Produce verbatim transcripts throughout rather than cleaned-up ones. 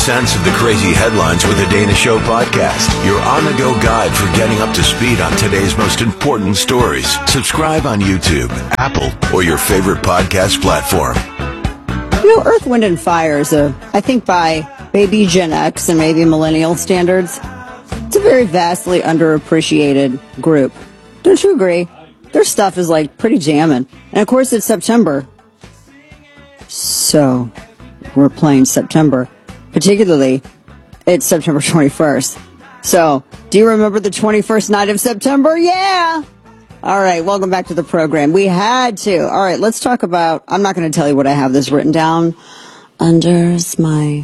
Sense of the crazy headlines with the Dana Show podcast. Your on-the-go guide for getting up to speed on today's most important stories. Subscribe on YouTube, Apple, or your favorite podcast platform. You know, Earth, Wind, and Fire is a, I think by maybe Gen X and maybe millennial standards, it's a very vastly underappreciated group. Don't you agree? Their stuff is like pretty jamming. And of course it's September. So, we're playing September. Particularly, it's September twenty-first. So, do you remember the twenty-first night of September? Yeah! All right, welcome back to the program. We had to. All right, let's talk about, I'm not going to tell you what I have this written down under my,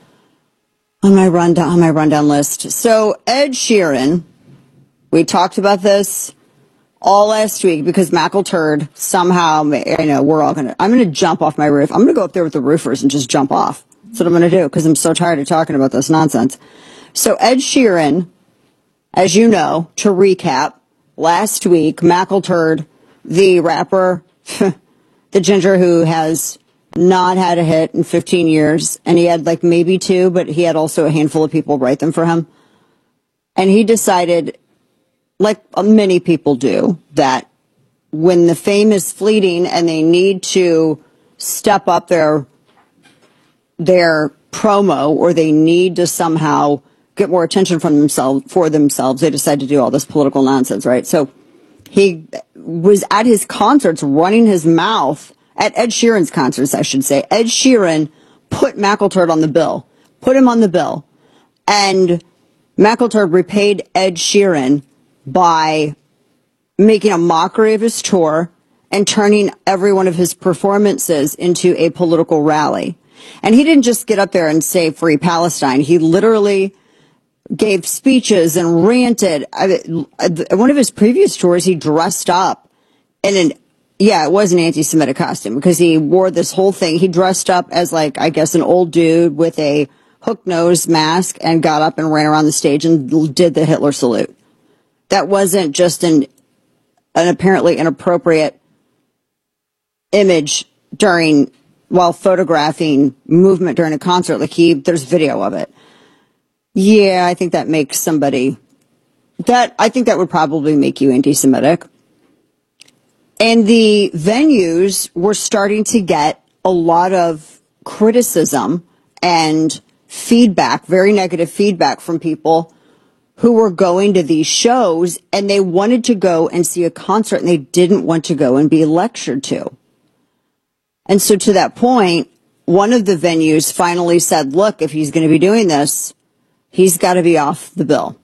on my rundown, on my rundown list. So, Ed Sheeran, we talked about this all last week because McElturd somehow, you know, we're all going to, I'm going to jump off my roof. I'm going to go up there with the roofers and just jump off. That's what I'm going to do because I'm so tired of talking about this nonsense. So Ed Sheeran, as you know, to recap, last week, McElturd, the rapper, the ginger who has not had a hit in fifteen years, and he had like maybe two, but he had also a handful of people write them for him. And he decided, like many people do, that when the fame is fleeting and they need to step up their their promo or they need to somehow get more attention from themselves for themselves, they decide to do all this political nonsense, right? So he was at his concerts running his mouth, at Ed Sheeran's concerts, I should say. Ed Sheeran put McElturd on the bill, put him on the bill, and McElturd repaid Ed Sheeran by making a mockery of his tour and turning every one of his performances into a political rally. And he didn't just get up there and say Free Palestine. He literally gave speeches and ranted. I, one of his previous tours, he dressed up in an, yeah, it was an anti-Semitic costume because he wore this whole thing. He dressed up as like, I guess, an old dude with a hook-nosed mask and got up and ran around the stage and did the Hitler salute. That wasn't just an, an apparently inappropriate image during while photographing movement during a concert. Like he, there's video of it. Yeah, I think that makes somebody, that, I think that would probably make you anti-Semitic. And the venues were starting to get a lot of criticism and feedback, very negative feedback from people who were going to these shows and they wanted to go and see a concert and they didn't want to go and be lectured to. And so to that point, one of the venues finally said, look, if he's going to be doing this, he's got to be off the bill.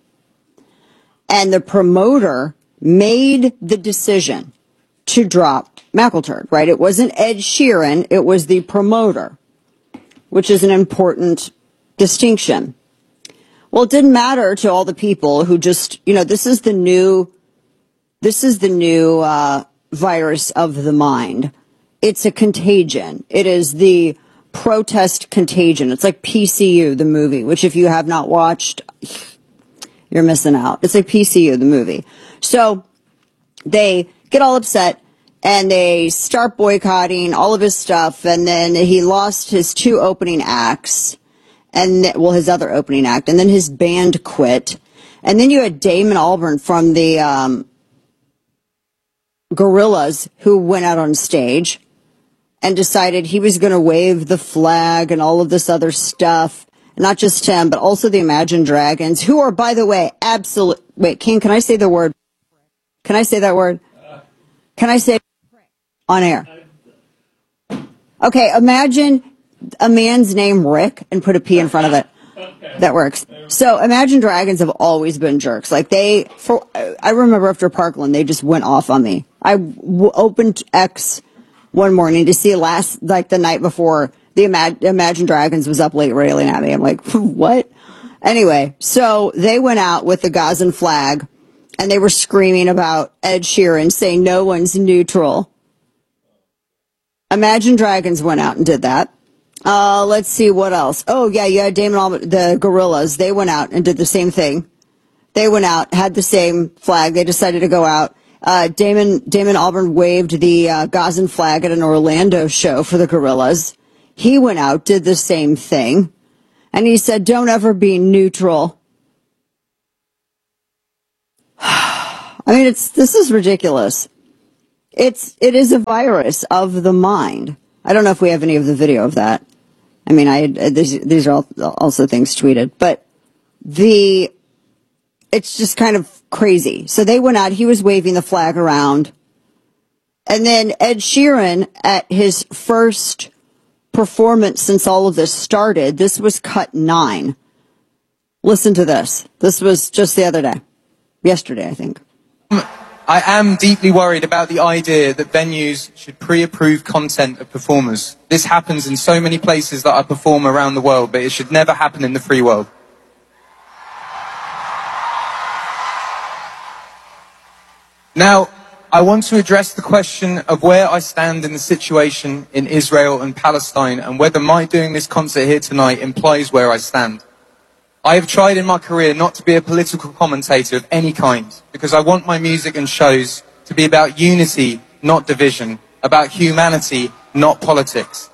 And the promoter made the decision to drop McElturd, right? It wasn't Ed Sheeran, it was the promoter, which is an important distinction. Well, it didn't matter to all the people who just, you know, this is the new, this is the new uh, virus of the mind. It's a contagion. It is the protest contagion. It's like P C U, the movie, which if you have not watched, you're missing out. It's like P C U, the movie. So they get all upset and they start boycotting all of his stuff. And then he lost his two opening acts and, well, his other opening act. And then his band quit. And then you had Damon Albarn from the um, Gorillaz who went out on stage and decided he was going to wave the flag and all of this other stuff. Not just him, but also the Imagine Dragons, who are, by the way, absolute. Wait, King, can I say the word? Can I say that word? Can I say on air? Okay, imagine a man's name Rick and put a P in front of it. That works. So Imagine Dragons have always been jerks. Like they, for I remember after Parkland, they just went off on me. I w- opened X one morning to see last, like the night before, the Imag- Imagine Dragons was up late railing at me. I'm like, what? Anyway, so they went out with the Gazan flag and they were screaming about Ed Sheeran, saying no one's neutral. Imagine Dragons went out and did that. Uh, let's see what else. Oh yeah, you had Damon Albarn, the Gorillaz. They went out and did the same thing. They went out, had the same flag. They decided to go out. Uh, Damon, Damon Albarn waved the uh, Gazan flag at an Orlando show for the Gorillaz. He went out, did the same thing. And he said, don't ever be neutral. I mean, it's, this is ridiculous. It's, it is a virus of the mind. I don't know if we have any of the video of that. I mean, I, these, these are all, also things tweeted, but the, it's just kind of crazy. So they went out, he was waving the flag around. And then Ed Sheeran, at his first performance since all of this started, this was cut nine. Listen to this. This was just the other day. Yesterday, I think. I am deeply worried about the idea that venues should pre-approve content of performers. This happens in so many places that I perform around the world, but it should never happen in the free world. Now, I want to address the question of where I stand in the situation in Israel and Palestine, and whether my doing this concert here tonight implies where I stand. I have tried in my career not to be a political commentator of any kind, because I want my music and shows to be about unity, not division, about humanity, not politics.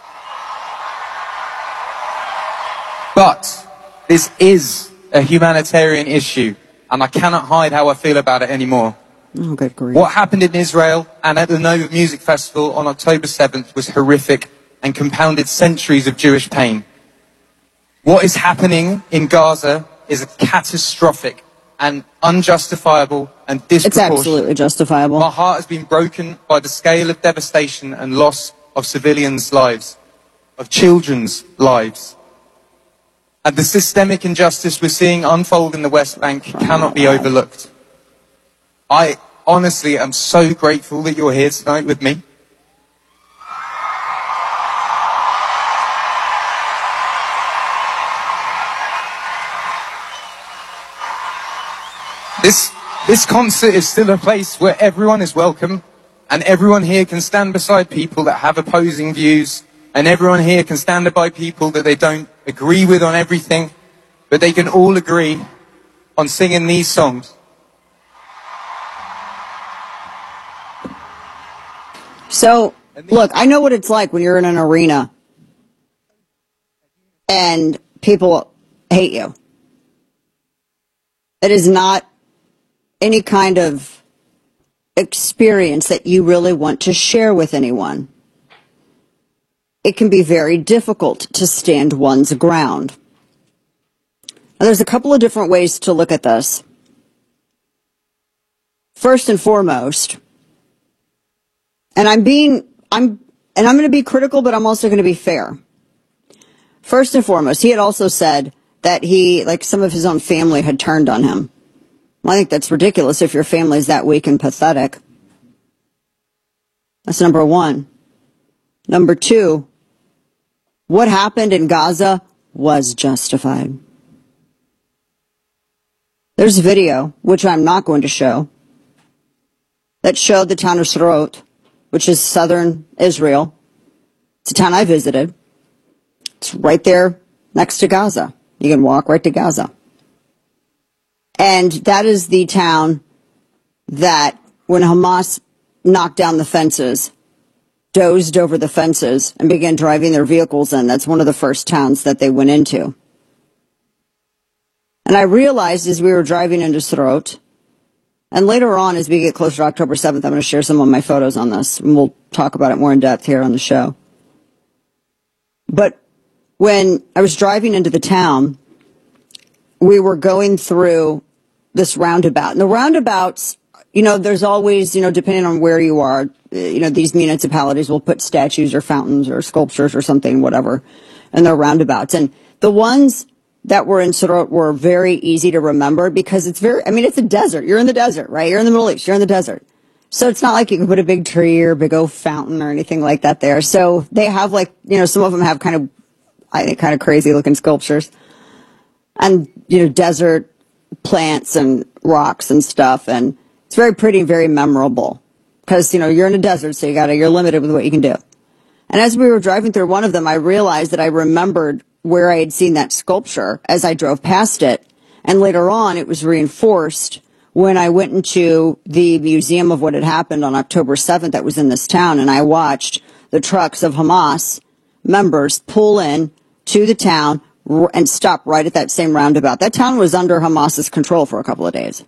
But this is a humanitarian issue, and I cannot hide how I feel about it anymore. Oh, good grief. What happened in Israel and at the Nova Music Festival on October seventh was horrific and compounded centuries of Jewish pain. What is happening in Gaza is catastrophic and unjustifiable and disproportionate. It's absolutely justifiable. My heart has been broken by the scale of devastation and loss of civilians' lives, of children's lives. And the systemic injustice we're seeing unfold in the West Bank cannot be overlooked. I honestly am so grateful that you're here tonight with me. This, this concert is still a place where everyone is welcome, and everyone here can stand beside people that have opposing views, and everyone here can stand by people that they don't agree with on everything, but they can all agree on singing these songs. So, look, I know what it's like when you're in an arena and people hate you. It is not any kind of experience that you really want to share with anyone. It can be very difficult to stand one's ground. Now, there's a couple of different ways to look at this. First and foremost, and I'm being, I'm, and I'm going to be critical, but I'm also going to be fair. First and foremost, he had also said that he, like some of his own family had turned on him. Well, I think that's ridiculous if your family is that weak and pathetic. That's number one. Number two, what happened in Gaza was justified. There's a video, which I'm not going to show, that showed the town of Sderot, which is southern Israel. It's a town I visited. It's right there next to Gaza. You can walk right to Gaza. And that is the town that, when Hamas knocked down the fences, dozed over the fences and began driving their vehicles in. That's one of the first towns that they went into. And I realized as we were driving into Sderot, and later on, as we get closer to October seventh, I'm going to share some of my photos on this, and we'll talk about it more in depth here on the show. But when I was driving into the town, we were going through this roundabout. And the roundabouts, you know, there's always, you know, depending on where you are, you know, these municipalities will put statues or fountains or sculptures or something, whatever, in their roundabouts. And the ones that were in Sderot were very easy to remember because it's very, I mean, it's a desert. You're in the desert, right? You're in the Middle East. You're in the desert. So it's not like you can put a big tree or a big old fountain or anything like that there. So they have like, you know, some of them have kind of, I think, kind of crazy looking sculptures and, you know, desert plants and rocks and stuff. And it's very pretty and very memorable because, you know, you're in a desert, so you gotta, you're limited with what you can do. And as we were driving through one of them, I realized that I remembered where I had seen that sculpture as I drove past it. And later on, it was reinforced when I went into the museum of what had happened on October seventh that was in this town. And I watched the trucks of Hamas members pull in to the town, and stop right at that same roundabout. That town was under Hamas's control for a couple of days.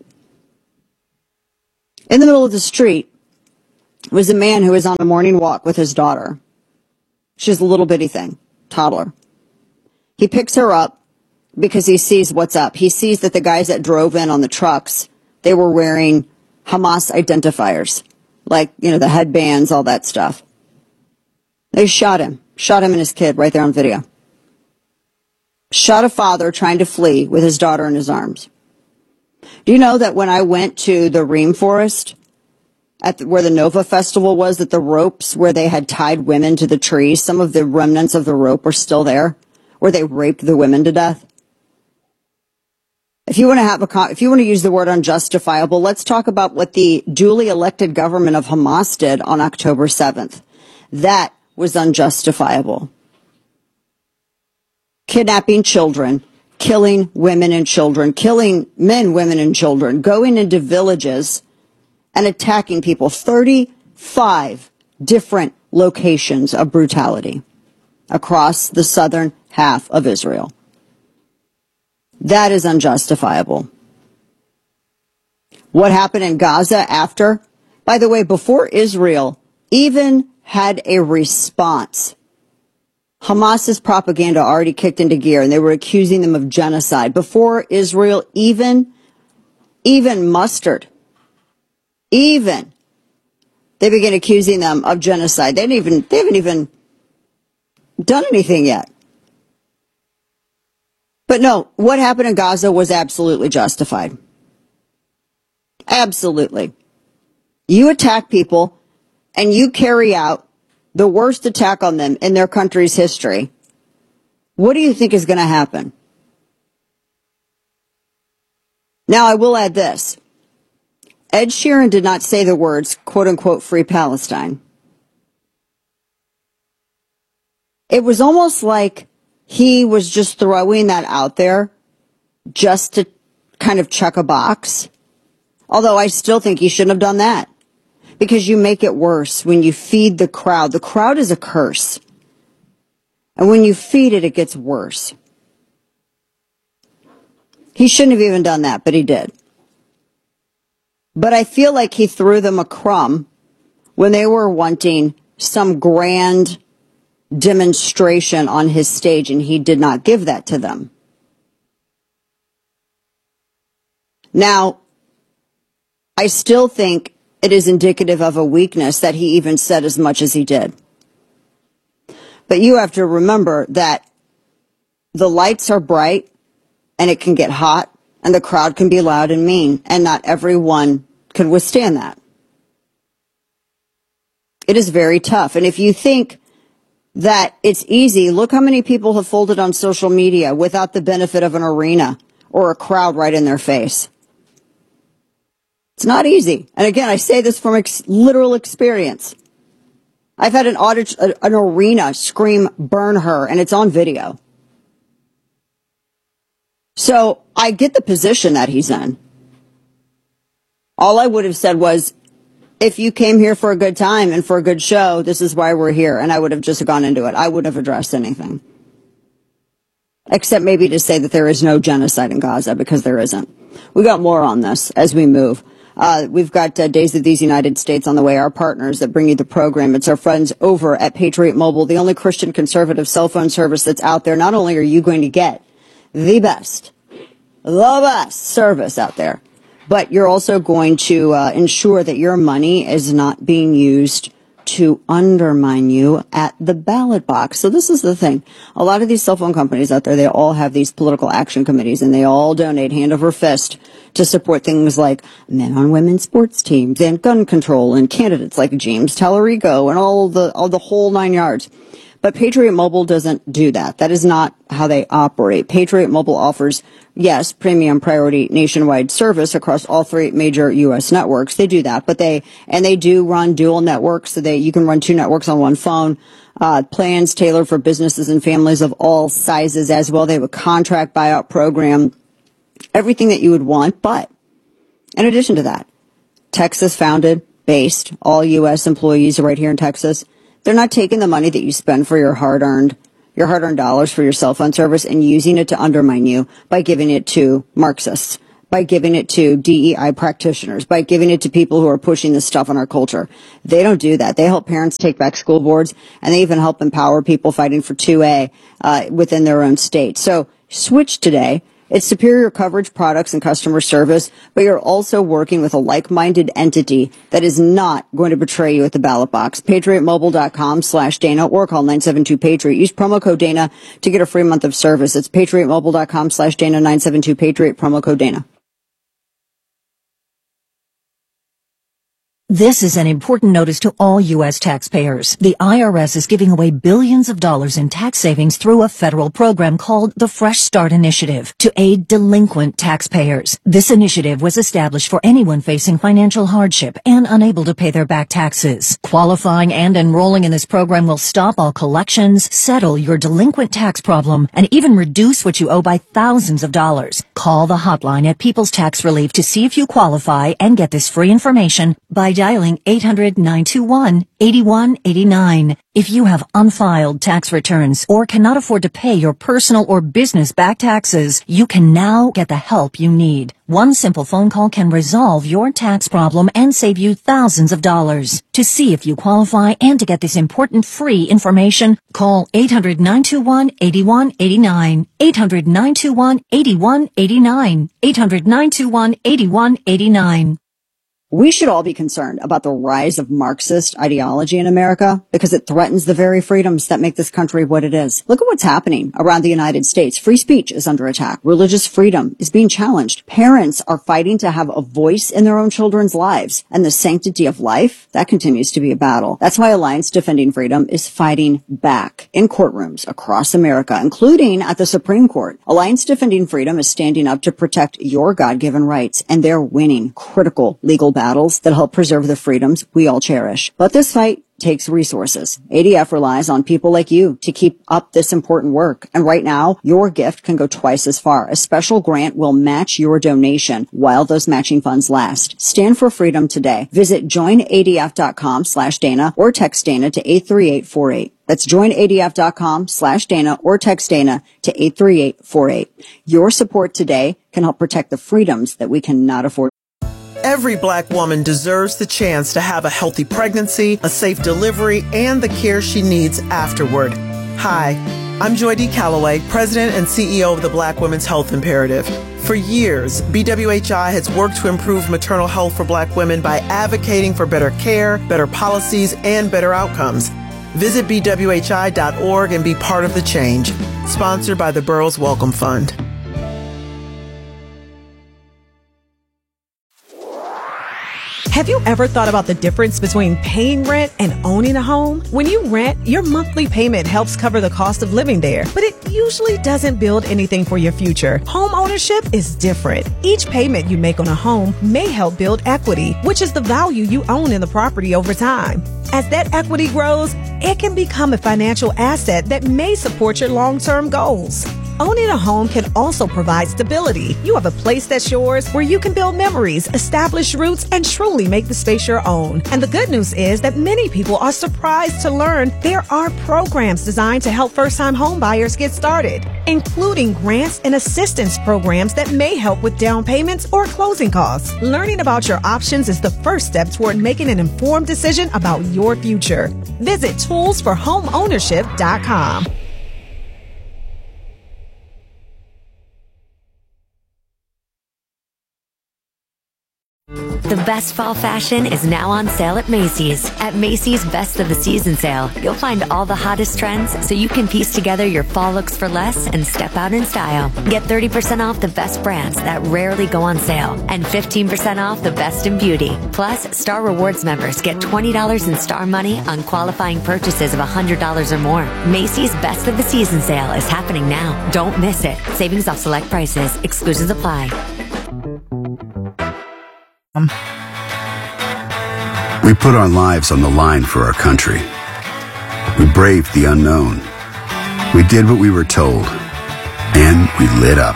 In the middle of the street was a man who was on a morning walk with his daughter. She's a little bitty thing, toddler. He picks her up because he sees what's up. He sees that the guys that drove in on the trucks, they were wearing Hamas identifiers, like, you know, the headbands, all that stuff. They shot him, shot him and his kid right there on video. Shot a father trying to flee with his daughter in his arms. Do you know that when I went to the Ream Forest, at the, where the Nova Festival was, that the ropes where they had tied women to the trees, some of the remnants of the rope were still there, where they raped the women to death? If you want to have a, if you want to use the word unjustifiable, let's talk about what the duly elected government of Hamas did on October seventh. That was unjustifiable. Kidnapping children, killing women and children, killing men, women, and children, going into villages and attacking people. thirty-five different locations of brutality across the southern half of Israel. That is unjustifiable. What happened in Gaza after? By the way, before Israel even had a response, Hamas's propaganda already kicked into gear, and they were accusing them of genocide. Before Israel even, even mustered, even, they began accusing them of genocide. They didn't even, they haven't even done anything yet. But no, what happened in Gaza was absolutely justified. Absolutely. You attack people and you carry out the worst attack on them in their country's history. What do you think is going to happen? Now, I will add this. Ed Sheeran did not say the words, quote unquote, free Palestine. It was almost like he was just throwing that out there just to kind of check a box. Although I still think he shouldn't have done that, because you make it worse when you feed the crowd. The crowd is a curse. And when you feed it, it gets worse. He shouldn't have even done that, but he did. But I feel like he threw them a crumb when they were wanting some grand demonstration on his stage, and he did not give that to them. Now, I still think it is indicative of a weakness that he even said as much as he did. But you have to remember that the lights are bright and it can get hot and the crowd can be loud and mean, and not everyone can withstand that. It is very tough. And if you think that it's easy, look how many people have folded on social media without the benefit of an arena or a crowd right in their face. It's not easy. And again, I say this from ex- literal experience. I've had an audit, an arena scream, burn her, and it's on video. So I get the position that he's in. All I would have said was, if you came here for a good time and for a good show, this is why we're here. And I would have just gone into it. I wouldn't have addressed anything. Except maybe to say that there is no genocide in Gaza, because there isn't. We got more on this as we move. Uh, we've got uh, Days of These United States on the way, our partners that bring you the program. It's our friends over at Patriot Mobile, the only Christian conservative cell phone service that's out there. Not only are you going to get the best, the best service out there, but you're also going to uh, ensure that your money is not being used to undermine you at the ballot box. So this is the thing. A lot of these cell phone companies out there, they all have these political action committees, and they all donate hand over fist to support things like men on women's sports teams and gun control and candidates like James Tallarico and all the all the whole nine yards. But Patriot Mobile doesn't do that. That is not how they operate. Patriot Mobile offers, yes, premium priority nationwide service across all three major U S networks. They do that, but they, and they do run dual networks, so they, you can run two networks on one phone. Uh, plans tailored for businesses and families of all sizes as well. They have a contract buyout program, everything that you would want. But in addition to that, Texas founded, based, all U S employees are right here in Texas. They're not taking the money that you spend for your hard-earned your hard-earned dollars for your cell phone service and using it to undermine you by giving it to Marxists, by giving it to D E I practitioners, by giving it to people who are pushing this stuff on our culture. They don't do that. They help parents take back school boards, and they even help empower people fighting for two A uh, within their own state. So switch today. It's superior coverage, products, and customer service, but you're also working with a like-minded entity that is not going to betray you at the ballot box. PatriotMobile.com slash Dana or call nine seven two Patriot. Use promo code Dana to get a free month of service. It's PatriotMobile.com slash Dana, nine seven two Patriot, promo code Dana. This is an important notice to all U S taxpayers. The I R S is giving away billions of dollars in tax savings through a federal program called the Fresh Start Initiative to aid delinquent taxpayers. This initiative was established for anyone facing financial hardship and unable to pay their back taxes. Qualifying and enrolling in this program will stop all collections, settle your delinquent tax problem, and even reduce what you owe by thousands of dollars. Call the hotline at People's Tax Relief to see if you qualify and get this free information by dialing eight hundred, nine two one, eight one eight nine. If you have unfiled tax returns or cannot afford to pay your personal or business back taxes, you can now get the help you need. One simple phone call can resolve your tax problem and save you thousands of dollars. To see if you qualify and to get this important free information, call eight hundred, nine two one, eight one eight nine, eight hundred, nine two one, eight one eight nine, eight hundred, nine two one, eight one eight nine. We should all be concerned about the rise of Marxist ideology in America because it threatens the very freedoms that make this country what it is. Look at what's happening around the United States. Free speech is under attack. Religious freedom is being challenged. Parents are fighting to have a voice in their own children's lives. And the sanctity of life, that continues to be a battle. That's why Alliance Defending Freedom is fighting back in courtrooms across America, including at the Supreme Court. Alliance Defending Freedom is standing up to protect your God-given rights, and they're winning critical legal battles. battles that help preserve the freedoms we all cherish. But this fight takes resources. A D F relies on people like you to keep up this important work. And right now, your gift can go twice as far. A special grant will match your donation while those matching funds last. Stand for freedom today. Visit joinadf.com slash Dana or text Dana to eight three eight four eight. That's joinadf.com slash Dana or text Dana to eight three eight four eight. Your support today can help protect the freedoms that we cannot afford. Every black woman deserves the chance to have a healthy pregnancy, a safe delivery, and the care she needs afterward. Hi, I'm Joy D. Calloway, President and C E O of the Black Women's Health Imperative. For years, B W H I has worked to improve maternal health for black women by advocating for better care, better policies, and better outcomes. Visit B W H I dot org and be part of the change. Sponsored by the Burroughs Welcome Fund. Have you ever thought about the difference between paying rent and owning a home? When you rent, your monthly payment helps cover the cost of living there, but it usually doesn't build anything for your future. Home ownership is different. Each payment you make on a home may help build equity, which is the value you own in the property over time. As that equity grows, it can become a financial asset that may support your long-term goals. Owning a home can also provide stability. You have a place that's yours where you can build memories, establish roots, and truly make the space your own. And the good news is that many people are surprised to learn there are programs designed to help first-time home buyers get started, including grants and assistance programs that may help with down payments or closing costs. Learning about your options is the first step toward making an informed decision about your future. Visit tools for home ownership dot com. The best fall fashion is now on sale at Macy's. At Macy's Best of the Season sale, you'll find all the hottest trends so you can piece together your fall looks for less and step out in style. Get thirty percent off the best brands that rarely go on sale and fifteen percent off the best in beauty. Plus, Star Rewards members get twenty dollars in Star Money on qualifying purchases of one hundred dollars or more. Macy's Best of the Season sale is happening now. Don't miss it. Savings off select prices. Exclusions apply. Um. We put our lives on the line for our country. We braved the unknown. We did what we were told. And we lit up.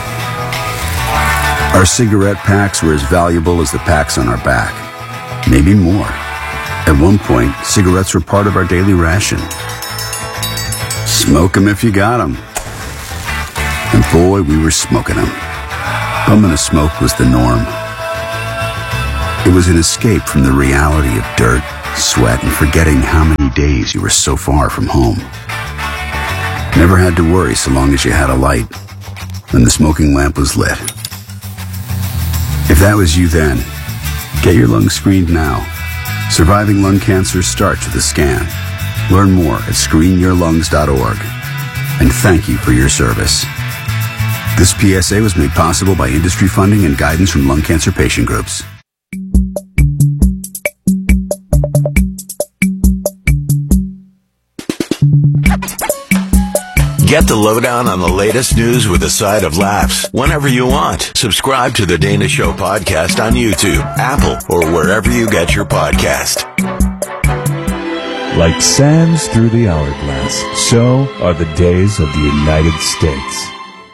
Our cigarette packs were as valuable as the packs on our back. Maybe more. At one point, cigarettes were part of our daily ration. Smoke 'em if you got 'em. And boy, we were smoking 'em. Bumming a smoke was the norm. It was an escape from the reality of dirt, sweat, and forgetting how many days you were so far from home. Never had to worry so long as you had a light and the smoking lamp was lit. If that was you then, get your lungs screened now. Surviving lung cancer starts with a scan. Learn more at screen your lungs dot org. And thank you for your service. This P S A was made possible by industry funding and guidance from lung cancer patient groups. Get the lowdown on the latest news with a side of laughs whenever you want. Subscribe to the Dana Show podcast on YouTube, Apple, or wherever you get your podcast. Like sands through the hourglass, so are the days of the United States.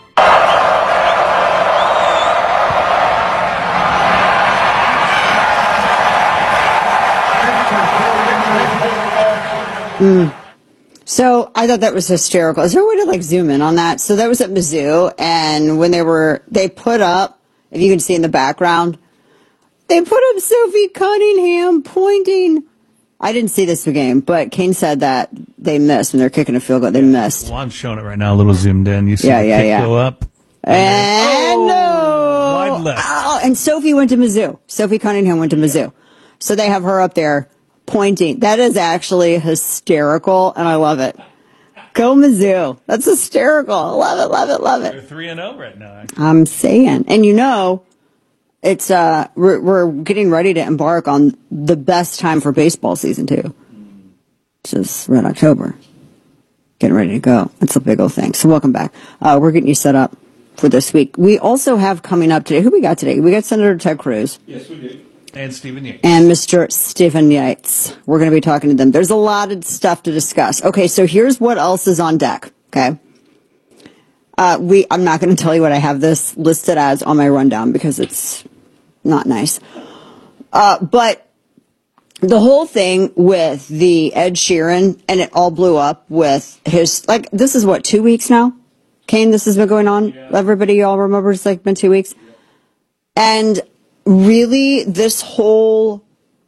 Mm. So I thought that was hysterical. Is there a way to like zoom in on that? So that was at Mizzou, and when they were, they put up, if you can see in the background, they put up Sophie Cunningham pointing. I didn't see this game, but Kane said that they missed when they're kicking a field goal. They missed. Well, I'm showing it right now, a little zoomed in. You see yeah, the yeah, kick yeah. go up. And oh, no. Wide left. Oh, and Sophie went to Mizzou. Sophie Cunningham went to Mizzou. So they have her up there pointing. That is actually hysterical, and I love it. Go Mizzou. That's hysterical. I love it, love it, love it. They're three and oh right now, actually. I'm saying. And you know, it's uh, we're, we're getting ready to embark on the best time for baseball season, too. Which is Red October. Getting ready to go. That's a big old thing. So welcome back. Uh, we're getting you set up for this week. We also have coming up today, who we got today? We got Senator Ted Cruz. Yes, we do. And Stephen Yates. And Mister Stephen Yates. We're going to be talking to them. There's a lot of stuff to discuss. Okay, so here's what else is on deck, okay? Uh, we. I'm not going to tell you what I have this listed as on my rundown because it's not nice. Uh, but the whole thing with the Ed Sheeran, and it all blew up with his, like, this is what, two weeks now? Kane, this has been going on? Yeah. Everybody all remember it's like been two weeks? And really, this whole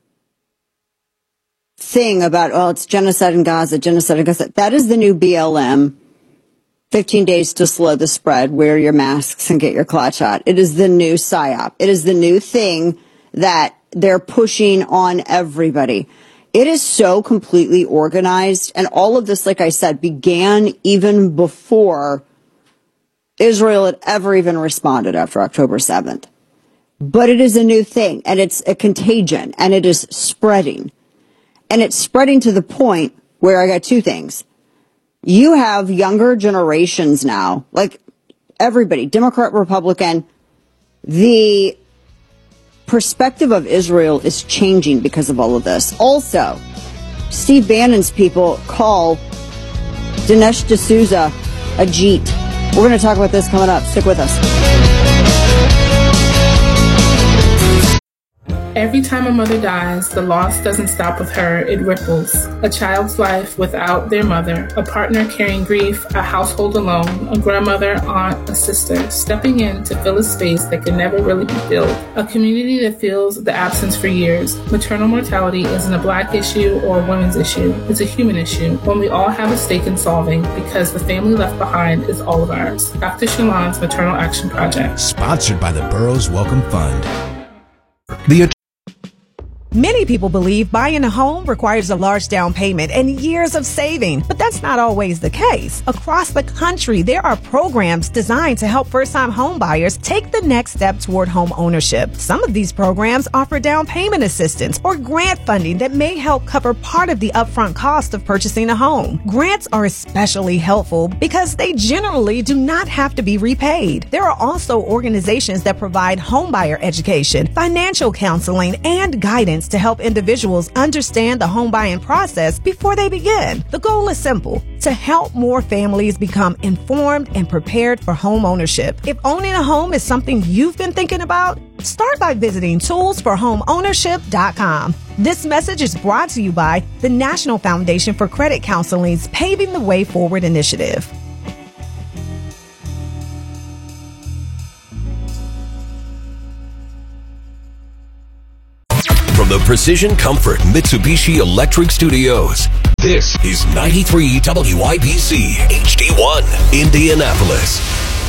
thing about, oh, it's genocide in Gaza, genocide in Gaza, that is the new B L M, fifteen days to slow the spread, wear your masks and get your clot shot. It is the new PSYOP. It is the new thing that they're pushing on everybody. It is so completely organized, and all of this, like I said, began even before Israel had ever even responded after October seventh. But it is a new thing, and it's a contagion, and it is spreading. And it's spreading to the point where I got two things. You have younger generations now, like everybody, Democrat, Republican, the perspective of Israel is changing because of all of this. Also, Steve Bannon's people call Dinesh D'Souza a Jeet. We're going to talk about this coming up. Stick with us. Every time a mother dies, the loss doesn't stop with her, it ripples. A child's life without their mother, a partner carrying grief, a household alone, a grandmother, aunt, a sister, stepping in to fill a space that can never really be filled. A community that feels the absence for years. Maternal mortality isn't a black issue or a women's issue. It's a human issue, one we all have a stake in solving because the family left behind is all of ours. Doctor Shalon's Maternal Action Project. Sponsored by the Burroughs Welcome Fund. The Many people believe buying a home requires a large down payment and years of saving, but that's not always the case. Across the country, there are programs designed to help first-time home buyers take the next step toward home ownership. Some of these programs offer down payment assistance or grant funding that may help cover part of the upfront cost of purchasing a home. Grants are especially helpful because they generally do not have to be repaid. There are also organizations that provide homebuyer education, financial counseling, and guidance to help individuals understand the home buying process before they begin. The goal is simple: to help more families become informed and prepared for home ownership. If owning a home is something you've been thinking about, start by visiting tools for home ownership dot com. This message is brought to you by the National Foundation for Credit Counseling's Paving the Way Forward initiative. From the Precision Comfort Mitsubishi Electric Studios, this is ninety-three W I B C H D one, Indianapolis.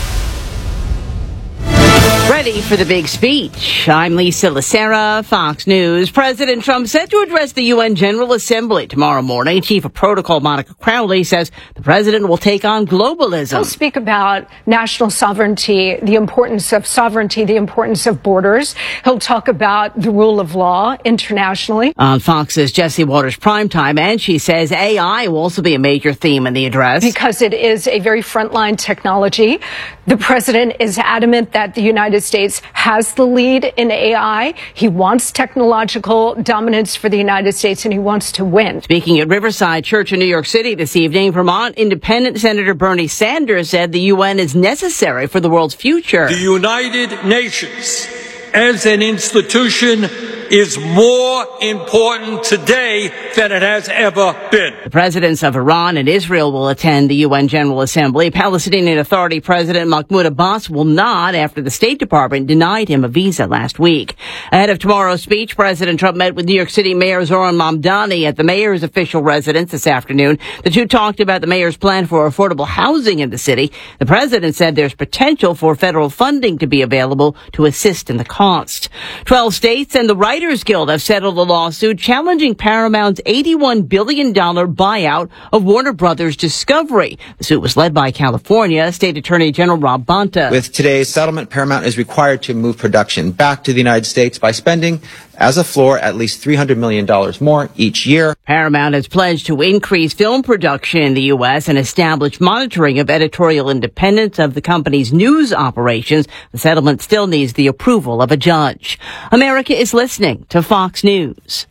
Ready for the big speech. I'm Lisa Lacera, Fox News. President Trump set to address the U N General Assembly tomorrow morning. Chief of Protocol Monica Crowley says the president will take on globalism. He'll speak about national sovereignty, the importance of sovereignty, the importance of borders. He'll talk about the rule of law internationally. On Fox's Jesse Waters Primetime, and she says A I will also be a major theme in the address. Because it is a very frontline technology. The president is adamant that the United States has the lead in A I. He wants technological dominance for the United States, and he wants to win. Speaking at Riverside Church in New York City this evening, Vermont Independent Senator Bernie Sanders said the U N is necessary for the world's future. The United Nations as an institution is more important today than it has ever been. The presidents of Iran and Israel will attend the U N General Assembly. Palestinian Authority President Mahmoud Abbas will not after the State Department denied him a visa last week. Ahead of tomorrow's speech, President Trump met with New York City Mayor Zohran Mamdani at the mayor's official residence this afternoon. The two talked about the mayor's plan for affordable housing in the city. The president said there's potential for federal funding to be available to assist in the cost. Twelve states and the Writers Guild have settled a lawsuit challenging Paramount's eighty-one billion dollars buyout of Warner Brothers Discovery. The suit was led by California State Attorney General Rob Bonta. With today's settlement, Paramount is required to move production back to the United States by spending, as a floor, at least three hundred million dollars more each year. Paramount has pledged to increase film production in the U S and establish monitoring of editorial independence of the company's news operations. The settlement still needs the approval of a judge. America is listening to Fox News.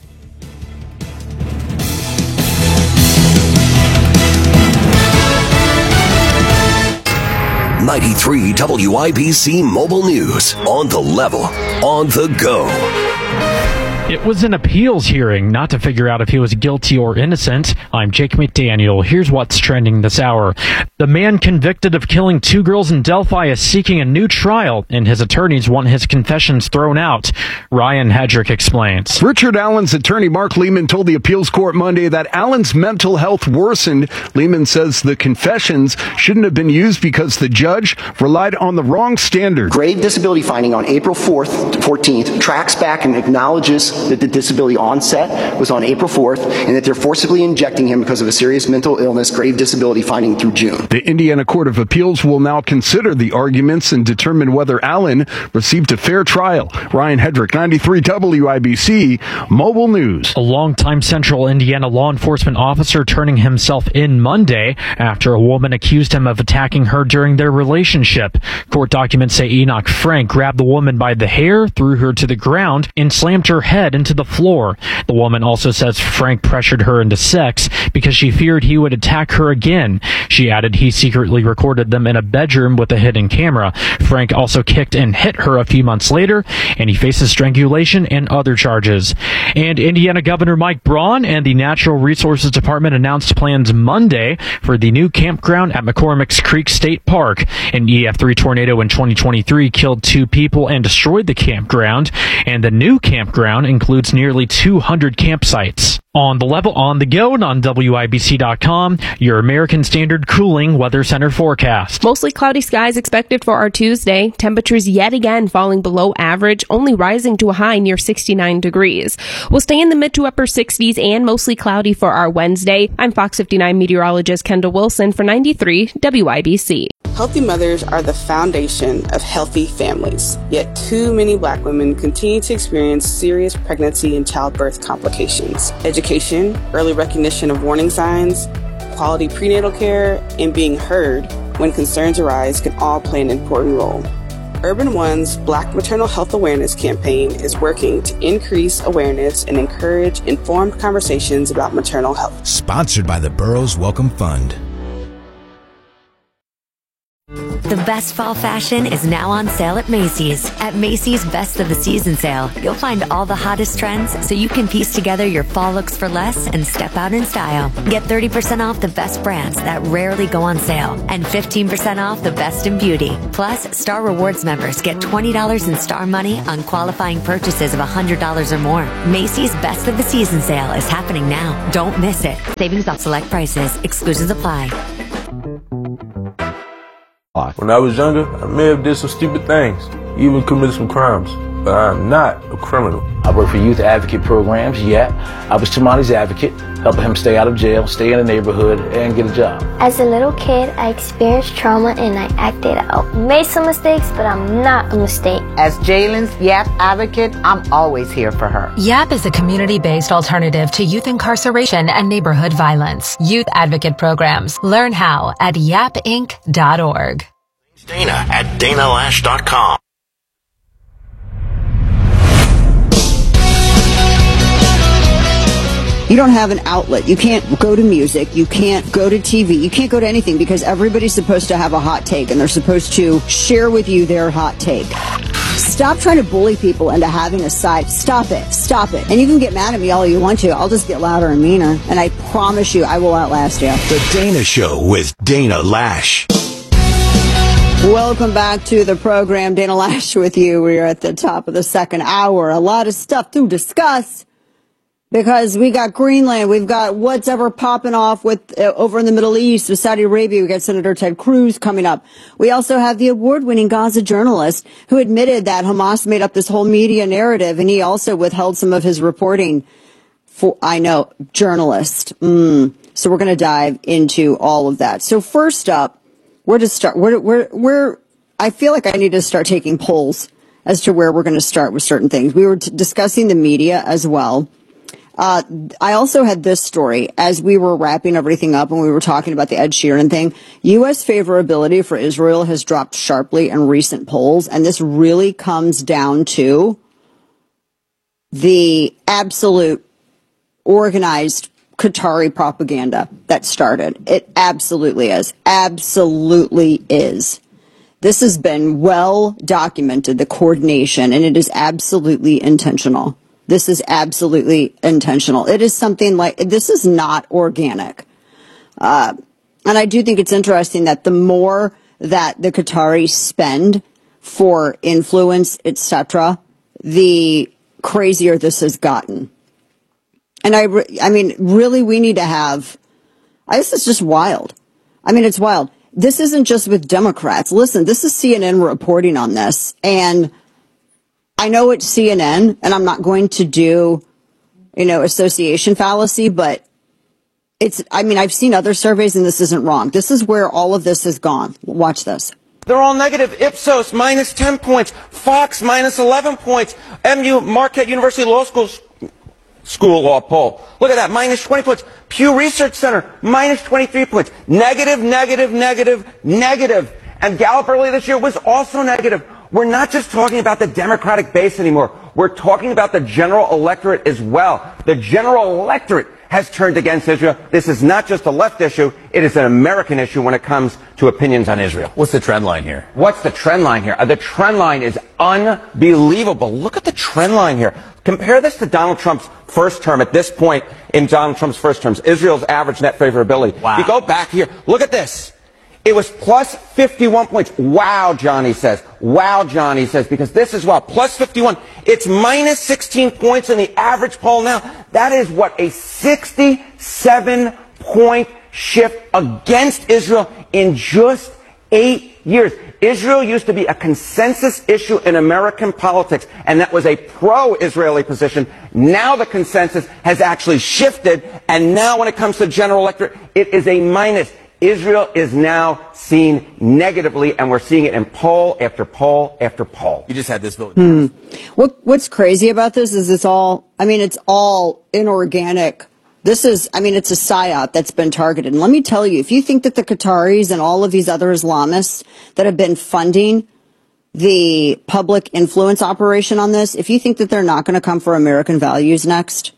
ninety-three W I B C Mobile News. On the level, on the go. It was an appeals hearing, not to figure out if he was guilty or innocent. I'm Jake McDaniel. Here's what's trending this hour. The man convicted of killing two girls in Delphi is seeking a new trial, and his attorneys want his confessions thrown out. Ryan Hedrick explains. Richard Allen's attorney Mark Lehman told the appeals court Monday that Allen's mental health worsened. Lehman says the confessions shouldn't have been used because the judge relied on the wrong standard. Grave disability finding on April fourth, fourteenth tracks back and acknowledges that the disability onset was on April fourth and that they're forcibly injecting him because of a serious mental illness, grave disability finding through June. The Indiana Court of Appeals will now consider the arguments and determine whether Allen received a fair trial. Ryan Hedrick, ninety-three W I B C Mobile News. A longtime Central Indiana law enforcement officer turning himself in Monday after a woman accused him of attacking her during their relationship. Court documents say Enoch Frank grabbed the woman by the hair, threw her to the ground, and slammed her head into the floor. The woman also says Frank pressured her into sex because she feared he would attack her again. She added he secretly recorded them in a bedroom with a hidden camera. Frank also kicked and hit her a few months later, and he faces strangulation and other charges. And Indiana Governor Mike Braun and the Natural Resources Department announced plans Monday for the new campground at McCormick's Creek State Park. An E F three tornado in twenty twenty-three killed two people and destroyed the campground, and the new campground includes nearly two hundred campsites. On the level, on the go, and on W I B C dot com, your American Standard Cooling Weather Center forecast. Mostly cloudy skies expected for our Tuesday. Temperatures yet again falling below average, only rising to a high near sixty-nine degrees. We'll stay in the mid to upper sixties and mostly cloudy for our Wednesday. I'm Fox fifty-nine meteorologist Kendall Wilson for ninety-three W I B C. Healthy mothers are the foundation of healthy families. Yet too many Black women continue to experience serious pregnancy and childbirth complications. Education, early recognition of warning signs, quality prenatal care, and being heard when concerns arise can all play an important role. Urban One's Black Maternal Health Awareness campaign is working to increase awareness and encourage informed conversations about maternal health. Sponsored by the Burroughs Welcome Fund. The best fall fashion is now on sale at Macy's. At Macy's Best of the Season sale, you'll find all the hottest trends so you can piece together your fall looks for less and step out in style. Get thirty percent off the best brands that rarely go on sale and fifteen percent off the best in beauty. Plus, Star Rewards members get twenty dollars in Star Money on qualifying purchases of one hundred dollars or more. Macy's Best of the Season sale is happening now. Don't miss it. Savings off select prices. Exclusions apply. When I was younger, I may have did some stupid things, even committed some crimes, but I'm not a criminal. I work for youth advocate programs, yeah. I was Tamani's advocate, helping him stay out of jail, stay in the neighborhood, and get a job. As a little kid, I experienced trauma and I acted out. Made some mistakes, but I'm not a mistake. As Jalen's YAP advocate, I'm always here for her. YAP is a community-based alternative to youth incarceration and neighborhood violence. Youth advocate programs. Learn how at yap inc dot org. Dana at dana lash dot com. You don't have an outlet. You can't go to music. You can't go to T V. You can't go to anything because everybody's supposed to have a hot take and they're supposed to share with you their hot take. Stop trying to bully people into having a side. Stop it. Stop it. And you can get mad at me all you want to. I'll just get louder and meaner. And I promise you, I will outlast you. The Dana Show with Dana Lash. Welcome back to the program. Dana Lash with you. We're at the top of the second hour. A lot of stuff to discuss because we got Greenland. We've got what's ever popping off with uh, over in the Middle East with Saudi Arabia. We got Senator Ted Cruz coming up. We also have the award-winning Gaza journalist who admitted that Hamas made up this whole media narrative, and he also withheld some of his reporting. For I know, journalist. Mm. So we're going to dive into all of that. So first up, where to start? Where, where, where, I feel like I need to start taking polls as to where we're going to start with certain things. We were t- discussing the media as well. Uh, I also had this story as we were wrapping everything up and we were talking about the Ed Sheeran thing. U S favorability for Israel has dropped sharply in recent polls. And this really comes down to the absolute organized Qatari propaganda that started. It absolutely is. Absolutely is. This has been well documented, the coordination, and it is absolutely intentional. This is absolutely intentional. It is something like, this is not organic. Uh, and I do think it's interesting that the more that the Qataris spend for influence, et cetera, the crazier this has gotten. And I, re- I mean, really, we need to have, I guess it's just wild. I mean, it's wild. This isn't just with Democrats. Listen, this is C N N reporting on this. And I know it's C N N, and I'm not going to do, you know, association fallacy, but it's, I mean, I've seen other surveys and this isn't wrong. This is where all of this has gone. Watch this. They're all negative. Ipsos, minus ten points. Fox, minus eleven points. M U, Marquette University Law School, School Law poll. Look at that, minus twenty points. Pew Research Center, minus twenty-three points. Negative, negative, negative, negative. And Gallup earlier this year was also negative. We're not just talking about the Democratic base anymore. We're talking about the general electorate as well. The general electorate has turned against Israel. This is not just a left issue. It is an American issue when it comes to opinions on Israel. What's the trend line here? What's the trend line here? Uh, the trend line is unbelievable. Look at the trend line here. Compare this to Donald Trump's first term. At this point in Donald Trump's first terms, Israel's average net favorability. Wow. You go back here. Look at this. It was plus fifty-one points. Wow, Johnny says. Wow, Johnny says, because this is wow. Plus fifty-one. It's minus sixteen points in the average poll now. That is what, a sixty-seven point shift against Israel in just eight years. Israel used to be a consensus issue in American politics, and that was a pro-Israeli position. Now the consensus has actually shifted, and now when it comes to the general electorate, it is a minus. Israel is now seen negatively, and we're seeing it in poll after poll after poll. You just had this vote. Hmm. What What's crazy about this is it's all, I mean, it's all inorganic. This is, I mean, it's a psyop that's been targeted. And let me tell you, if you think that the Qataris and all of these other Islamists that have been funding the public influence operation on this, if you think that they're not going to come for American values next,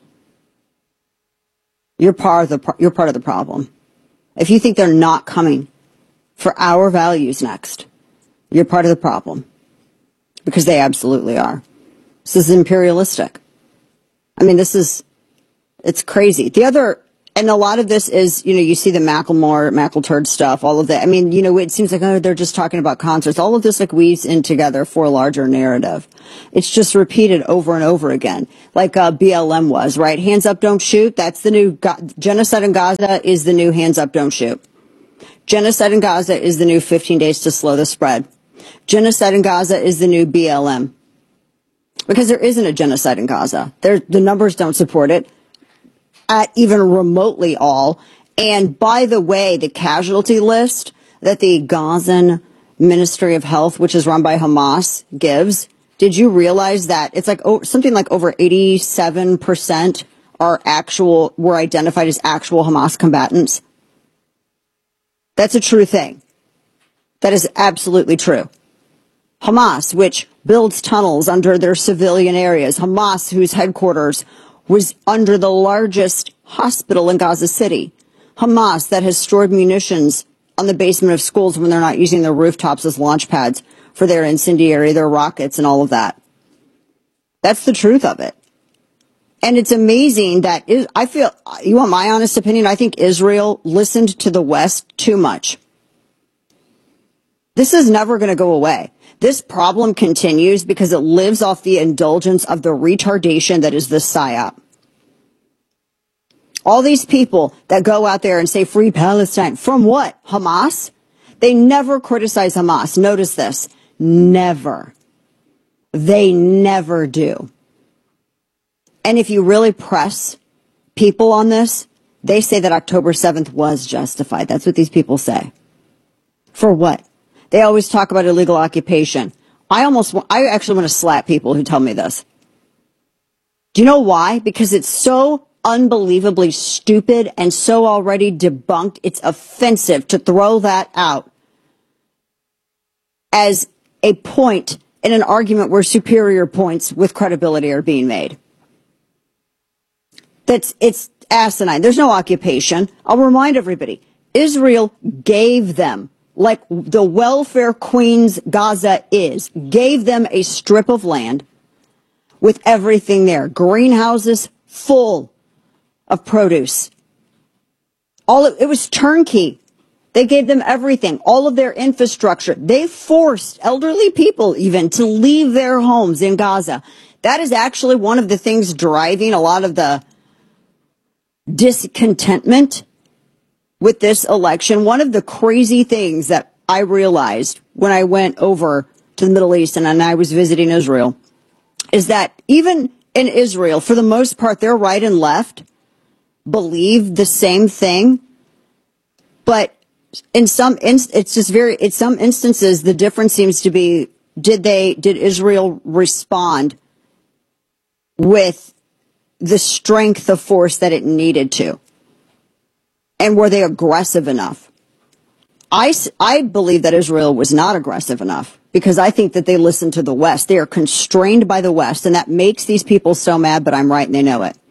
you're part of the, you're part of the problem. If you think they're not coming for our values next, You're part of the problem. Because they absolutely are. This is imperialistic. I mean, this is, it's crazy. The other, and a lot of this is, you know, you see the Macklemore, McElturd stuff, all of that. I mean, you know, it seems like, oh, they're just talking about concerts. All of this like weaves in together for a larger narrative. It's just repeated over and over again, like uh, B L M was, right? Hands up, don't shoot. That's the new, Ga- genocide in Gaza is the new hands up, don't shoot. Genocide in Gaza is the new fifteen days to slow the spread. Genocide in Gaza is the new B L M. Because there isn't a genocide in Gaza. There, the numbers don't support it at even remotely all. And by the way, the casualty list that the Gazan Ministry of Health, which is run by Hamas, gives, did you realize that it's like oh, something like over eighty-seven percent are actual, were identified as actual Hamas combatants? That's a true thing. That is absolutely true. Hamas, which builds tunnels under their civilian areas. Hamas, whose headquarters was under the largest hospital in Gaza City. Hamas, that has stored munitions on the basement of schools when they're not using their rooftops as launch pads for their incendiary, their rockets, and all of that. That's the truth of it. And it's amazing that is, I feel, you want my honest opinion? I think Israel listened to the West too much. This is never going to go away. This problem continues because it lives off the indulgence of the retardation that is the PSYOP. All these people that go out there and say free Palestine, from what? Hamas? They never criticize Hamas. Notice this. Never. They never do. And if you really press people on this, they say that October seventh was justified. That's what these people say. For what? They always talk about illegal occupation. I almost, I actually want to slap people who tell me this. Do you know why? Because it's so unbelievably stupid and so already debunked. It's offensive to throw that out as a point in an argument where superior points with credibility are being made. That's, it's asinine. There's no occupation. I'll remind everybody, Israel gave them, like the welfare queens Gaza is, gave them a strip of land with everything there. Greenhouses full of produce. All of, it was turnkey. They gave them everything, all of their infrastructure. They forced elderly people even to leave their homes in Gaza. That is actually one of the things driving a lot of the discontentment with this election. One of the crazy things that I realized when I went over to the Middle East and, and I was visiting Israel is that even in Israel, for the most part, their right and left believe the same thing. But in some, inst- it's just very, in some instances, the difference seems to be, did they, did Israel respond with the strength of force that it needed to? And were they aggressive enough? I, I believe that Israel was not aggressive enough because I think that they listened to the West. They are constrained by the West, and that makes these people so mad, but I'm right and they know it.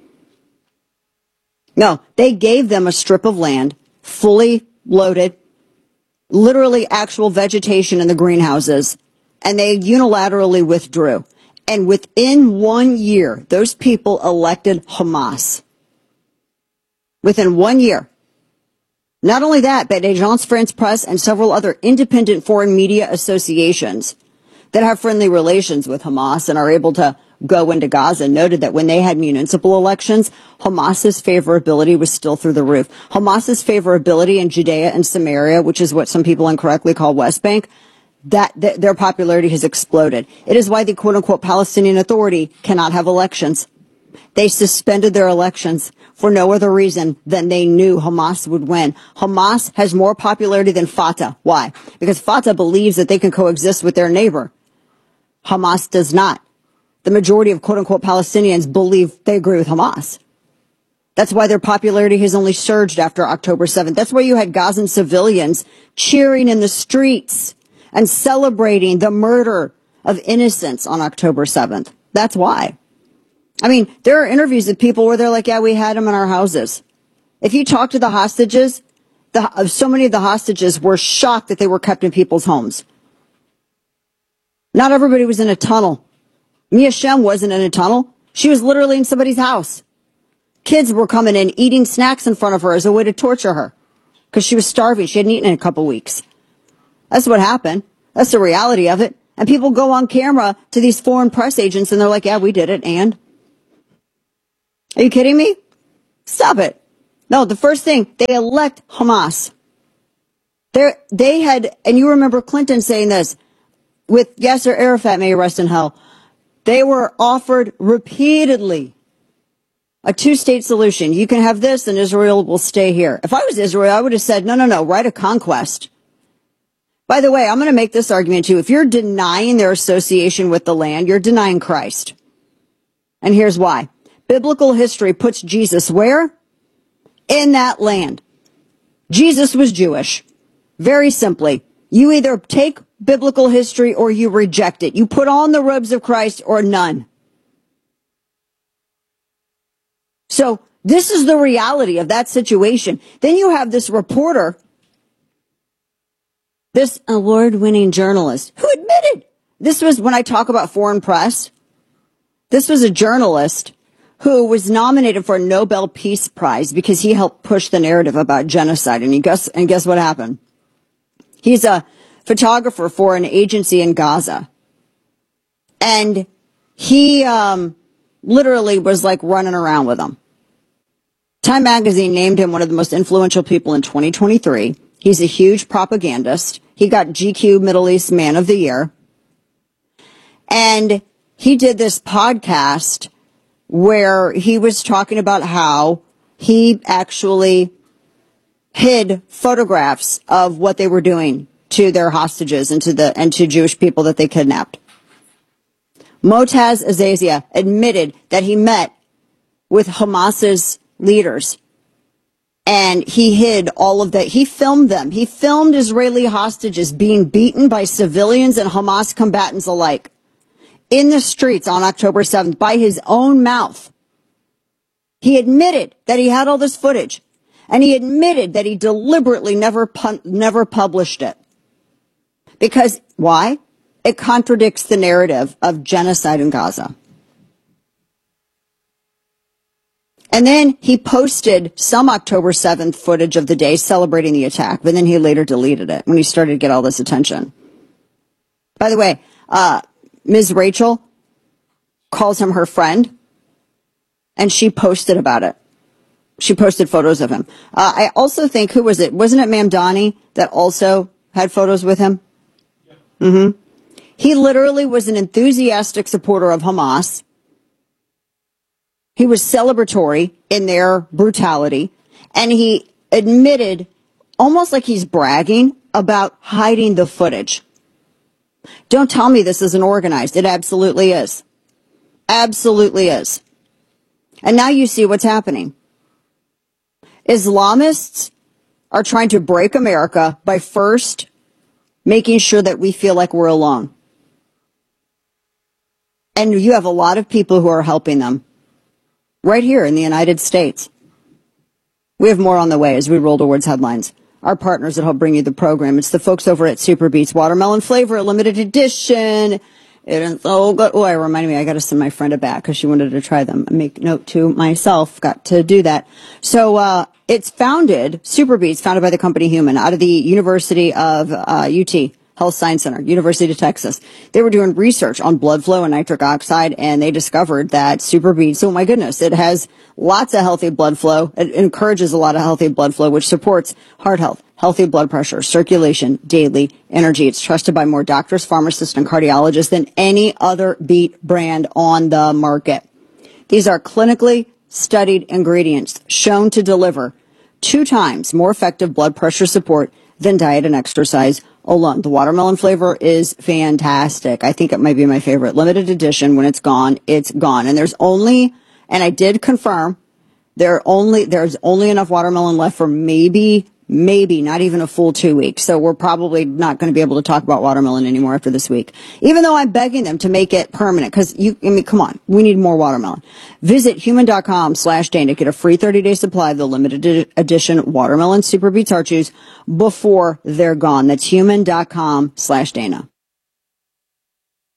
No, they gave them a strip of land, fully loaded, literally actual vegetation in the greenhouses, and they unilaterally withdrew. And within one year, those people elected Hamas. Within one year. Not only that, but Agence France-Presse and several other independent foreign media associations that have friendly relations with Hamas and are able to go into Gaza noted that when they had municipal elections, Hamas's favorability was still through the roof. Hamas's favorability in Judea and Samaria, which is what some people incorrectly call West Bank, that th- their popularity has exploded. It is why the quote-unquote Palestinian Authority cannot have elections. They suspended their elections for no other reason than they knew Hamas would win. Hamas has more popularity than Fatah. Why? Because Fatah believes that they can coexist with their neighbor. Hamas does not. The majority of quote-unquote Palestinians believe they agree with Hamas. That's why their popularity has only surged after October seventh. That's why you had Gazan civilians cheering in the streets and celebrating the murder of innocents on October seventh. That's why. I mean, there are interviews with people where they're like, yeah, we had them in our houses. If you talk to the hostages, the, so many of the hostages were shocked that they were kept in people's homes. Not everybody was in a tunnel. Mia Shem wasn't in a tunnel. She was literally in somebody's house. Kids were coming in, eating snacks in front of her as a way to torture her because she was starving. She hadn't eaten in a couple weeks. That's what happened. That's the reality of it. And people go on camera to these foreign press agents and they're like, yeah, we did it. And? Are you kidding me? Stop it. No, the first thing, they elect Hamas. They're, they had, and you remember Clinton saying this, with Yasser Arafat, may he rest in hell, they were offered repeatedly a two-state solution. You can have this and Israel will stay here. If I was Israel, I would have said, no, no, no, right of conquest. By the way, I'm going to make this argument too. If you're denying their association with the land, you're denying Christ. And here's why. Biblical history puts Jesus where? In that land. Jesus was Jewish. Very simply, you either take biblical history or you reject it. You put on the robes of Christ or none. So this is the reality of that situation. Then you have this reporter, this award-winning journalist who admitted, this was when I talk about foreign press, this was a journalist who was nominated for a Nobel Peace Prize because he helped push the narrative about genocide. And, he guess, and guess what happened? He's a photographer for an agency in Gaza. And he um, literally was like running around with them. Time magazine named him one of the most influential people in twenty twenty-three. He's a huge propagandist. He got G Q Middle East Man of the Year. And he did this podcast where he was talking about how he actually hid photographs of what they were doing to their hostages and to the and to Jewish people that they kidnapped. Motaz Azaziah admitted that he met with Hamas's leaders and he hid all of that. He filmed them. He filmed Israeli hostages being beaten by civilians and Hamas combatants alike in the streets on October seventh by his own mouth. He admitted that he had all this footage. And he admitted that he deliberately never pun- never published it. Because, why? It contradicts the narrative of genocide in Gaza. And then he posted some October seventh footage of the day celebrating the attack, but then he later deleted it when he started to get all this attention. By the way, uh, Miz Rachel calls him her friend, and she posted about it. She posted photos of him. Uh, I also think, who was it? Wasn't it Mamdani that also had photos with him? Mm-hmm. He literally was an enthusiastic supporter of Hamas. He was celebratory in their brutality. And he admitted, almost like he's bragging, about hiding the footage. Don't tell me this isn't organized. It absolutely is. Absolutely is. And now you see what's happening. Islamists are trying to break America by first making sure that we feel like we're alone. And you have a lot of people who are helping them right here in the United States. We have more on the way as we roll towards headlines. Our partners that help bring you the program. It's the folks over at Super Beats Watermelon Flavor, a limited edition. It is so good. Oh, it reminded me, I got to send my friend a bat because she wanted to try them. I make note to myself, got to do that. So, uh, it's founded, Super Beats, founded by the company Human out of the University of, uh, U T, Health Science Center, University of Texas. They were doing research on blood flow and nitric oxide, and they discovered that Super Beats, oh my goodness, it has lots of healthy blood flow. It encourages a lot of healthy blood flow, which supports heart health, healthy blood pressure, circulation, daily energy. It's trusted by more doctors, pharmacists, and cardiologists than any other beet brand on the market. These are clinically studied ingredients shown to deliver two times more effective blood pressure support than diet and exercise alone. The watermelon flavor is fantastic. I think it might be my favorite. Limited edition. When it's gone, it's gone. And there's only, and I did confirm, there only there's only enough watermelon left for maybe maybe not even a full two weeks. So we're probably not going to be able to talk about watermelon anymore after this week, even though I'm begging them to make it permanent. Because you, I mean, come on, we need more watermelon. Visit human.com slash Dana. Get a free thirty day supply of the limited edition watermelon Super Beets Heart Chews before they're gone. That's human.com slash Dana.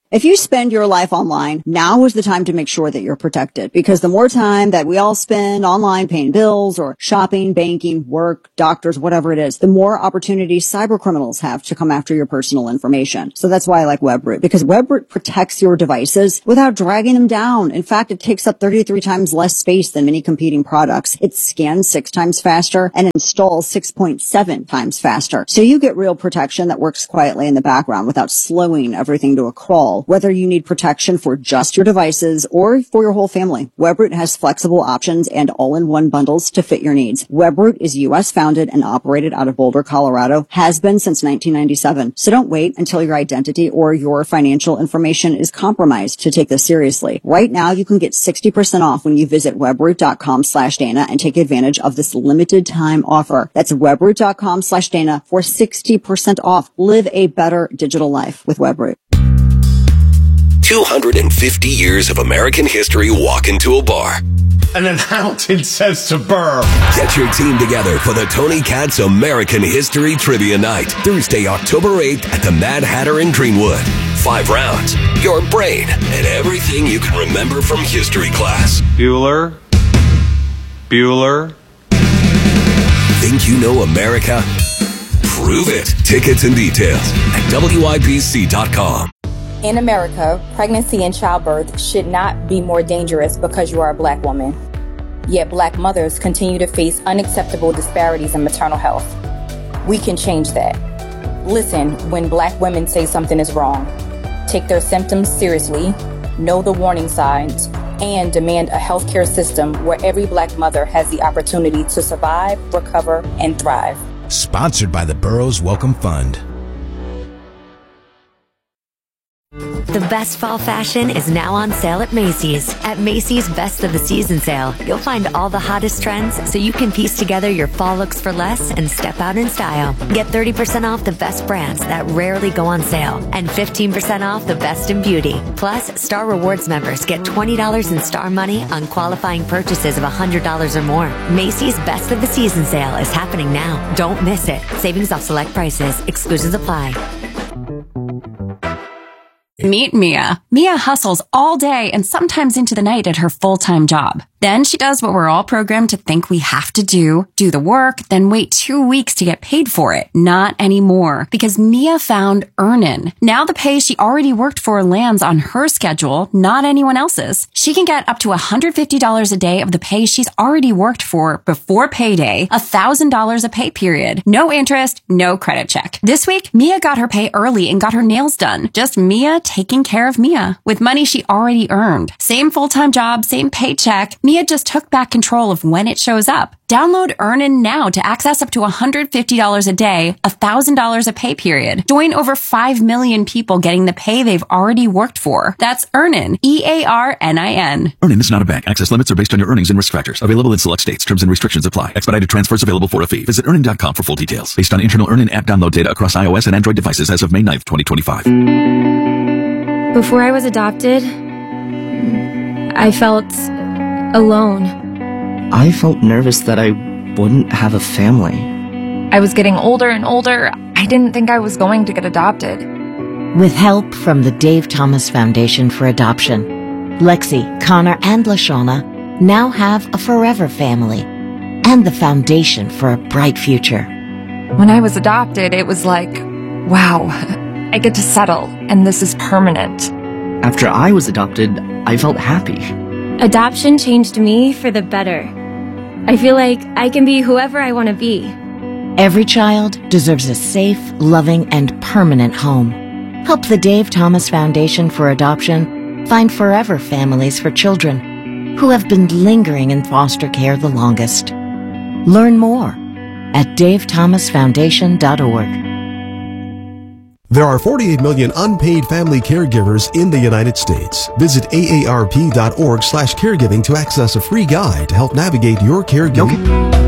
If you spend your life online, now is the time to make sure that you're protected, because the more time that we all spend online paying bills or shopping, banking, work, doctors, whatever it is, the more opportunities cyber criminals have to come after your personal information. So that's why I like WebRoot, because WebRoot protects your devices without dragging them down. In fact, it takes up thirty-three times less space than many competing products. It scans six times faster and installs six point seven times faster. So you get real protection that works quietly in the background without slowing everything to a crawl. Whether you need protection for just your devices or for your whole family, WebRoot has flexible options and all-in-one bundles to fit your needs. WebRoot is U S founded and operated out of Boulder, Colorado, has been since nineteen ninety-seven. So don't wait until your identity or your financial information is compromised to take this seriously. Right now, you can get sixty percent off when you visit webroot.com slash Dana and take advantage of this limited time offer. That's webroot.com slash Dana for sixty percent off. Live a better digital life with WebRoot. two hundred fifty years of American history walk into a bar. And an Hamilton says to Burr. Get your team together for the Tony Katz American History Trivia Night, Thursday, October eighth at the Mad Hatter in Greenwood. Five rounds, your brain, and everything you can remember from history class. Bueller. Bueller. Think you know America? Prove it. Tickets and details at W I B C dot com. In America, pregnancy and childbirth should not be more dangerous because you are a black woman. Yet black mothers continue to face unacceptable disparities in maternal health. We can change that. Listen when black women say something is wrong. Take their symptoms seriously, know the warning signs, and demand a healthcare system where every black mother has the opportunity to survive, recover, and thrive. Sponsored by the Burroughs Welcome Fund. The best fall fashion is now on sale at Macy's. At Macy's Best of the Season sale, you'll find all the hottest trends so you can piece together your fall looks for less and step out in style. Get thirty percent off the best brands that rarely go on sale and fifteen percent off the best in beauty. Plus, Star Rewards members get twenty dollars in Star Money on qualifying purchases of one hundred dollars or more. Macy's Best of the Season sale is happening now. Don't miss it. Savings off select prices. Exclusions apply. Meet Mia. Mia hustles all day and sometimes into the night at her full-time job. Then she does what we're all programmed to think we have to do, do the work, then wait two weeks to get paid for it. Not anymore, because Mia found Earnin. Now the pay she already worked for lands on her schedule, not anyone else's. She can get up to one hundred fifty dollars a day of the pay she's already worked for before payday, one thousand dollars a pay period. No interest, no credit check. This week, Mia got her pay early and got her nails done. Just Mia taking care of Mia with money she already earned. Same full-time job, same paycheck. Mia just took back control of when it shows up. Download Earnin now to access up to one hundred fifty dollars a day, one thousand dollars a pay period. Join over five million people getting the pay they've already worked for. That's Earnin, E A R N I N. Earnin is not a bank. Access limits are based on your earnings and risk factors. Available in select states. Terms and restrictions apply. Expedited transfers available for a fee. Visit earnin dot com for full details. Based on internal Earnin app download data across iOS and Android devices as of May ninth, twenty twenty-five. Before I was adopted, I felt alone. I felt nervous that I wouldn't have a family. I was getting older and older. I didn't think I was going to get adopted. With help from the Dave Thomas Foundation for Adoption, Lexi, Connor, and LaShawna now have a forever family and the foundation for a bright future. When I was adopted, it was like, wow, I get to settle, and this is permanent. After I was adopted, I felt happy. Adoption changed me for the better. I feel like I can be whoever I want to be. Every child deserves a safe, loving, and permanent home. Help the Dave Thomas Foundation for Adoption find forever families for children who have been lingering in foster care the longest. Learn more at dave thomas foundation dot org. There are forty-eight million unpaid family caregivers in the United States. Visit A A R P dot org slash caregiving to access a free guide to help navigate your caregiving.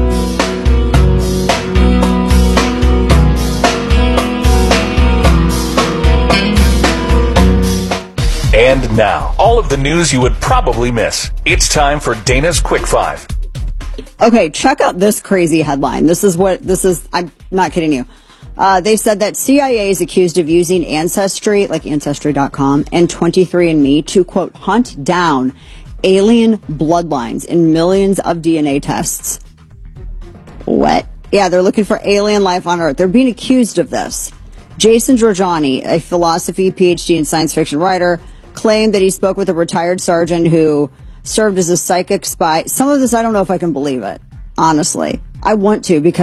And now, all of the news you would probably miss. It's time for Dana's Quick Five. Okay, check out this crazy headline. This is what, this is, I'm not kidding you. Uh, they said that C I A is accused of using Ancestry, like Ancestry dot com, and twenty-three and me to, quote, hunt down alien bloodlines in millions of D N A tests. What? Yeah, they're looking for alien life on Earth. They're being accused of this. Jason Georgiani, a philosophy P H D and science fiction writer, claimed that he spoke with a retired sergeant who served as a psychic spy. Some of this, I don't know if I can believe it, honestly. I want to because